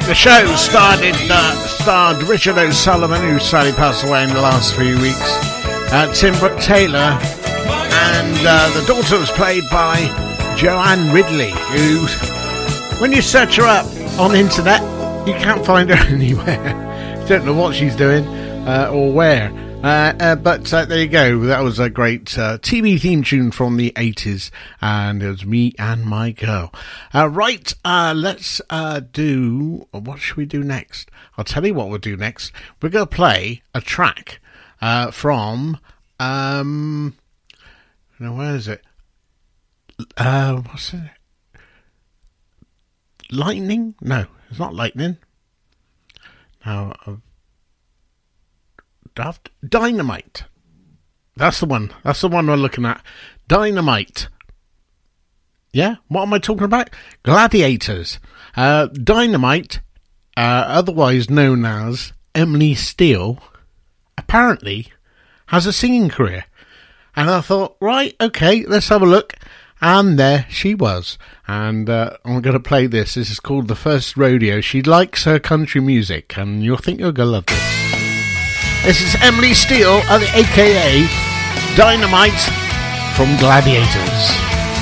The show starred Richard O'Sullivan, who sadly passed away in the last few weeks, Tim Brooke Taylor, and the daughter was played by Joanne Ridley, who, when you search her up on the internet, you can't find her anywhere. You don't know what she's doing or where. But there you go. That was a great TV theme tune from the 80s, and it was Me and My Girl. Right, let's do... What should we do next? I'll tell you what we'll do next. We're going to play a track from... where is it? What's it? Lightning? No, it's not Lightning. No, Dynamite. That's the one. That's the one we're looking at. Dynamite. Yeah? What am I talking about? Gladiators. Dynamite, otherwise known as Emily Steele, apparently has a singing career. And I thought, right, okay, let's have a look. And there she was. And I'm going to play this. This is called The First Rodeo. She likes her country music, and you'll think you're going to love this. This is Emily Steele, a.k.a. Dynamite from Gladiators.